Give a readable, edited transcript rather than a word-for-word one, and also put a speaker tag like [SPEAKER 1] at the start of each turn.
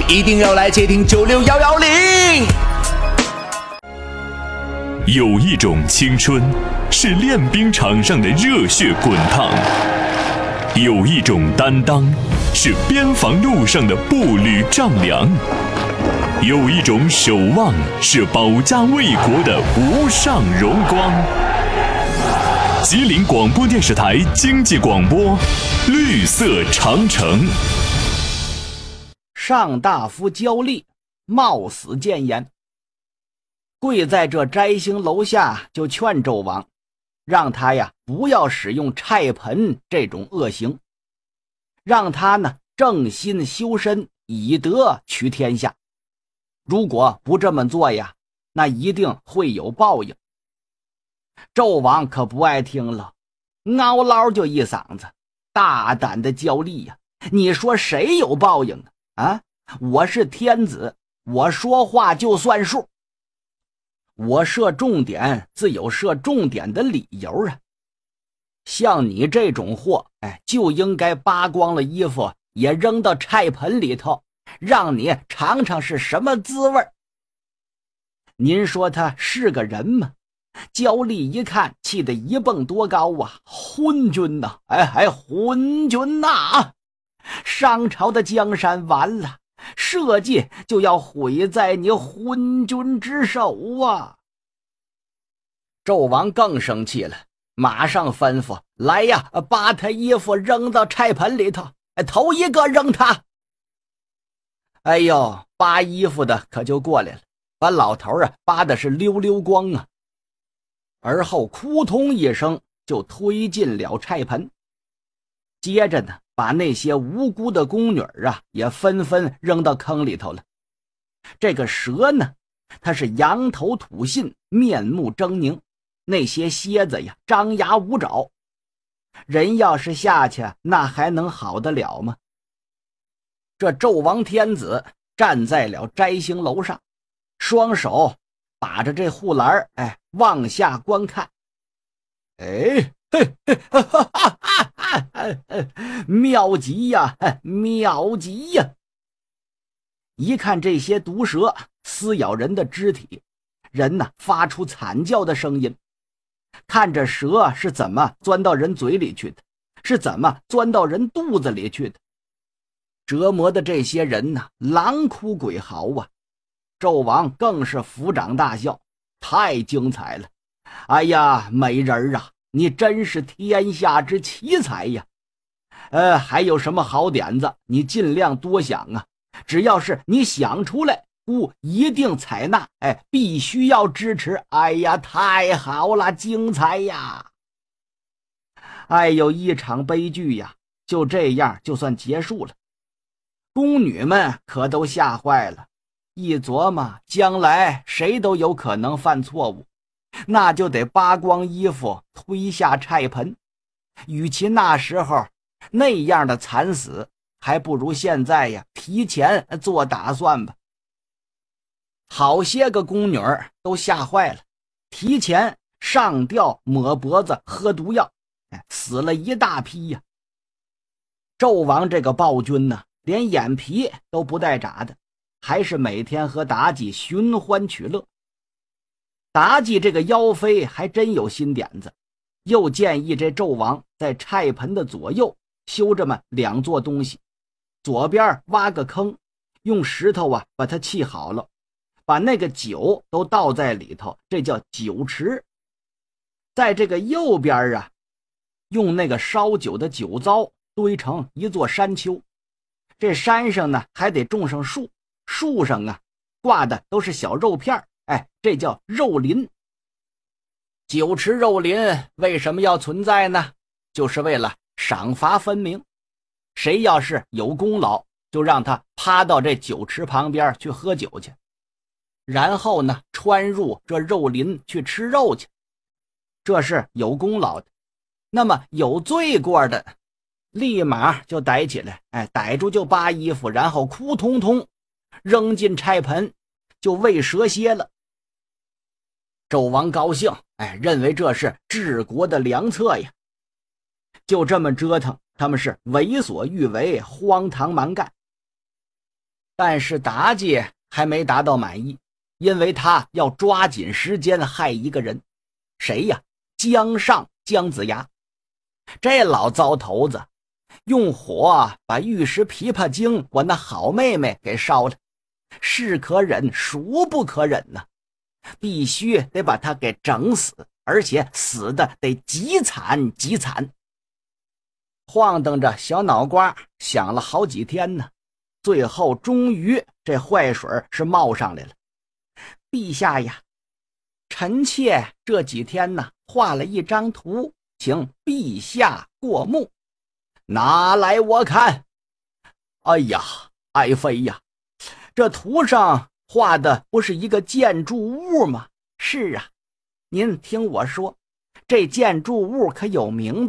[SPEAKER 1] 一定要来接听96110。
[SPEAKER 2] 有一种青春是练兵场上的热血滚烫，有一种担当是边防路上的步履丈量，有一种守望是保家卫国的无上荣光。吉林广播电视台经济广播，绿色长城。
[SPEAKER 3] 上大夫焦厉，冒死谏言。跪在这摘星楼下就劝纣王，让他呀不要使用拆盆这种恶行，让他呢正心修身，以德取天下。如果不这么做呀，那一定会有报应。纣王可不爱听了，嗷唠就一嗓子，大胆的焦厉呀，你说谁有报应啊？我是天子，我说话就算数。我设重点自有设重点的理由啊。像你这种货，就应该扒光了衣服也扔到菜盆里头，让你尝尝是什么滋味。您说他是个人吗？焦厉一看，气得一蹦多高啊！昏君呐，昏君呐！商朝的江山完了，社稷就要毁在你昏君之手啊！纣王更生气了，马上吩咐来呀，把他衣服扔到菜盆里头，头一个扔他。哎呦，扒衣服的可就过来了，把老头扒的是溜溜光啊！而后扑通一声就推进了菜盆，接着呢，把那些无辜的宫女也纷纷扔到坑里头了。这个蛇呢，它是仰头吐信，面目狰狞，那些蝎子呀张牙舞爪，人要是下去那还能好得了吗？这纣王天子站在了摘星楼上，双手把着这护栏，往下观看。妙极呀，妙极呀！一看这些毒蛇撕咬人的肢体，人呢发出惨叫的声音，看着蛇是怎么钻到人嘴里去的，是怎么钻到人肚子里去的，折磨的这些人呢狼哭鬼嚎啊！纣王更是抚掌大笑，太精彩了！哎呀，美人啊，你真是天下之奇才呀！还有什么好点子，你尽量多想啊！只要是你想出来，吾一定采纳，必须要支持。哎呀，太好了，精彩呀！哎呦，一场悲剧呀，就这样就算结束了。宫女们可都吓坏了。一琢磨，将来谁都有可能犯错误，那就得扒光衣服推下菜盆。与其那时候那样的惨死，还不如现在呀提前做打算吧。好些个宫女都吓坏了，提前上吊抹脖子喝毒药，死了一大批呀。纣王这个暴君呢，连眼皮都不带眨的，还是每天和妲己寻欢取乐。妲己这个妖妃还真有新点子，又建议这纣王在菜盆的左右修这么两座东西，左边挖个坑，用石头把它砌好了，把那个酒都倒在里头，这叫酒池。在这个右边用那个烧酒的酒糟堆成一座山丘，这山上呢还得种上树，树上挂的都是小肉片，这叫肉林。酒池肉林为什么要存在呢？就是为了赏罚分明，谁要是有功劳，就让他趴到这酒池旁边去喝酒去，然后呢穿入这肉林去吃肉去，这是有功劳的。那么有罪过的立马就逮起来，逮住就扒衣服，然后哭通通扔进菜盆，就喂蛇蝎了。纣王高兴，认为这是治国的良策呀。就这么折腾，他们是为所欲为，荒唐蛮干。 但是妲己还没达到满意，因为他要抓紧时间害一个人。谁呀？姜尚，姜子牙。这老糟头子用火把玉石琵琶精我那好妹妹给烧了，是可忍孰不可忍呢？必须得把他给整死，而且死的得极惨极惨。晃荡着小脑瓜想了好几天呢，最后终于这坏水是冒上来了。陛下呀，臣妾这几天呢画了一张图，请陛下过目。拿来我看。哎呀，爱妃呀，这图上画的不是一个建筑物吗？是啊，您听我说，这建筑物可有名字。